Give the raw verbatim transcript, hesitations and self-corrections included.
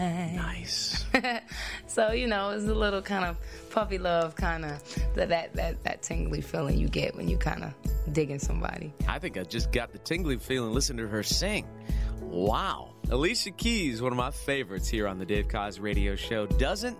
Nice. So, you know, it's a little kind of puppy love, kind of that, that, that, that tingly feeling you get when you kind of digging somebody. I think I just got the tingly feeling listening to her sing. Wow. Alicia Keys, one of my favorites here on the Dave Koz Radio Show, doesn't